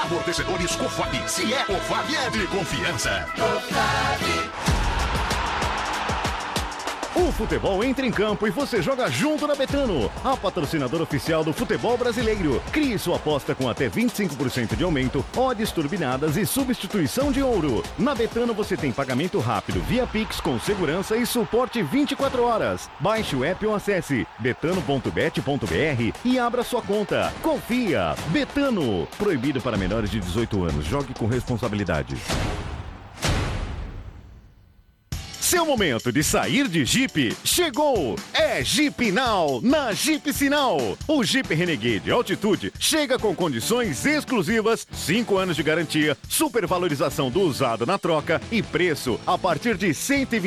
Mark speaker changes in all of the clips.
Speaker 1: Amortecedores Cofap. Se é Cofap, é de confiança.
Speaker 2: O futebol entra em campo e você joga junto na Betano, a patrocinadora oficial do futebol brasileiro. Crie sua aposta com até 25% de aumento, odds turbinadas e substituição de ouro. Na Betano você tem pagamento rápido via Pix com segurança e suporte 24 horas. Baixe o app ou acesse betano.bet.br e abra sua conta. Confia! Betano. Proibido para menores de 18 anos. Jogue com responsabilidade. Seu momento de sair de Jeep chegou! É Jeep Now na Jeep Sinal. O Jeep Renegade Altitude chega com condições exclusivas, 5 anos de garantia, supervalorização do usado na troca e preço a partir de R$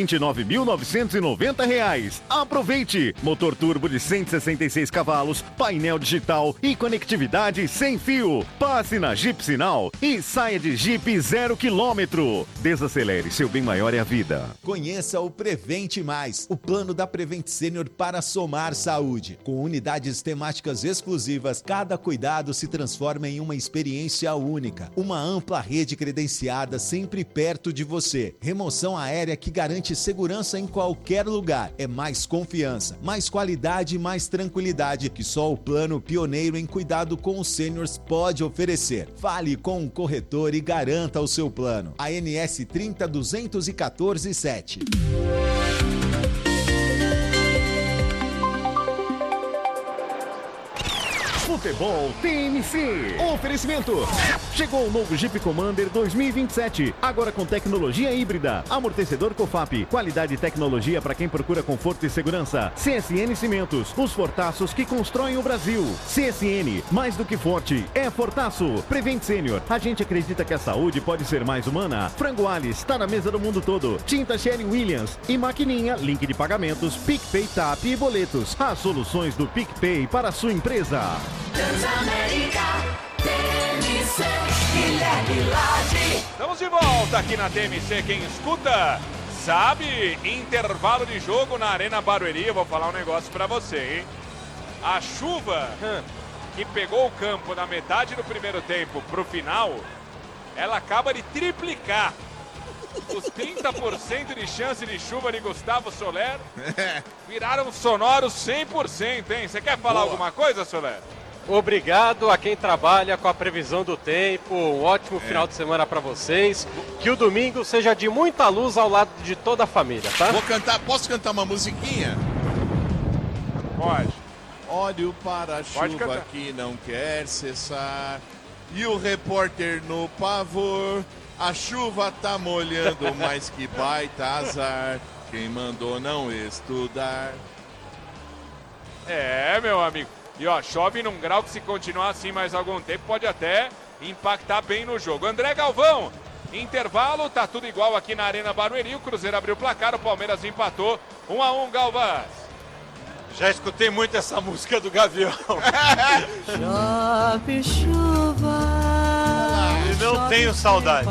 Speaker 2: 129.990. Aproveite! Motor turbo de 166 cavalos, painel digital e conectividade sem fio. Passe na Jeep Sinal e saia de Jeep 0 km. Desacelere, seu bem maior é a vida.
Speaker 3: Conheça o Prevente Mais, o plano da Prevent Senior para somar saúde. Com unidades temáticas exclusivas, cada cuidado se transforma em uma experiência única. Uma ampla rede credenciada sempre perto de você. Remoção aérea que garante segurança em qualquer lugar. É mais confiança, mais qualidade e mais tranquilidade que só o plano pioneiro em cuidado com os sêniors pode oferecer. Fale com um corretor e garanta o seu plano. ANS 30.214.7.
Speaker 2: Futebol TMC. Oferecimento. Chegou o novo Jeep Commander 2027. Agora com tecnologia híbrida. Amortecedor Cofap. Qualidade e tecnologia para quem procura conforto e segurança. CSN Cimentos. Os fortaços que constroem o Brasil. CSN. Mais do que forte. É fortaço. Prevent Senior. A gente acredita que a saúde pode ser mais humana. Frango Alice. Está na mesa do mundo todo. Tinta Sherwin Williams. E Maquininha. Link de pagamentos. PicPay, TAP e boletos. As soluções do PicPay para a sua empresa.
Speaker 4: Transamérica, TMC, Guilherme Lage.
Speaker 5: Estamos de volta aqui na TMC. Quem escuta sabe, intervalo de jogo na Arena Barueri. Eu vou falar um negócio pra você, hein? A chuva que pegou o campo na metade do primeiro tempo pro final, ela acaba de triplicar. Os 30% de chance de chuva de Gustavo Soler viraram sonoros 100%, hein? Você quer falar alguma coisa, Soler?
Speaker 6: Obrigado a quem trabalha com a previsão do tempo. Um ótimo final de semana para vocês. Que o domingo seja de muita luz ao lado de toda a família, tá?
Speaker 7: Posso cantar uma musiquinha?
Speaker 5: Pode.
Speaker 7: Olho para a chuva que não quer cessar. E o repórter no pavor. A chuva tá molhando, mas que baita azar. Quem mandou não estudar.
Speaker 5: É, meu amigo. E ó, chove num grau que se continuar assim mais algum tempo pode até impactar bem no jogo. André Galvão, intervalo, tá tudo igual aqui na Arena Barueri. O Cruzeiro abriu o placar, o Palmeiras empatou 1-1, Galvão.
Speaker 8: Já escutei muito essa música do Gavião.
Speaker 4: Chove chuva.
Speaker 8: E não tenho saudades.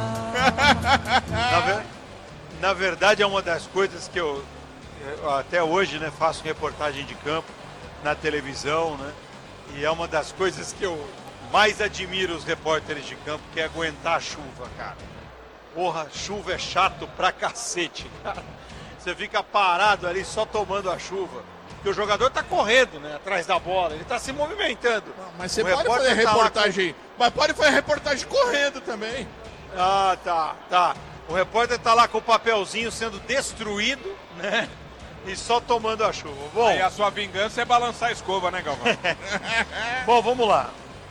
Speaker 8: Na verdade é uma das coisas que eu até hoje, né, faço reportagem de campo na televisão, né? E é uma das coisas que eu mais admiro os repórteres de campo, que é aguentar a chuva, cara. Porra, chuva é chato pra cacete, cara. Você fica parado ali só tomando a chuva. Porque o jogador tá correndo, né, atrás da bola, ele tá se movimentando.
Speaker 7: Mas você pode fazer reportagem, mas pode fazer reportagem correndo também.
Speaker 8: Ah, tá. O repórter tá lá com o papelzinho sendo destruído, né? E só tomando a chuva. Bom,
Speaker 5: aí a sua vingança é balançar a escova, né, Galvão?
Speaker 8: Bom, vamos lá.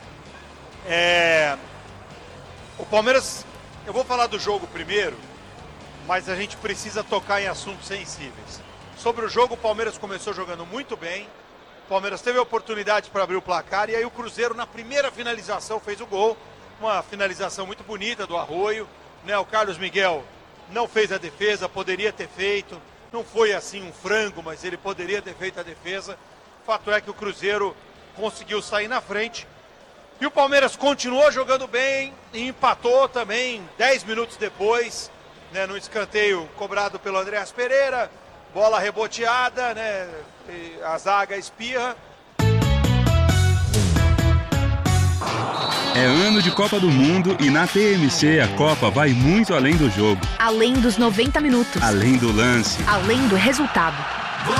Speaker 8: O Palmeiras, eu vou falar do jogo primeiro, mas a gente precisa tocar em assuntos sensíveis. Sobre o jogo, o Palmeiras começou jogando muito bem. O Palmeiras teve a oportunidade para abrir o placar e aí o Cruzeiro, na primeira finalização, fez o gol. Uma finalização muito bonita do Arroio, né? O Carlos Miguel não fez a defesa, poderia ter feito. Não foi assim um frango, mas ele poderia ter feito a defesa. Fato é que o Cruzeiro conseguiu sair na frente. E o Palmeiras continuou jogando bem e empatou também 10 minutos depois, né, no escanteio cobrado pelo Andréas Pereira. Bola reboteada, né, a zaga espirra.
Speaker 9: É ano de Copa do Mundo e na TMC a Copa vai muito além do jogo.
Speaker 10: Além dos 90 minutos.
Speaker 9: Além do lance.
Speaker 10: Além do resultado.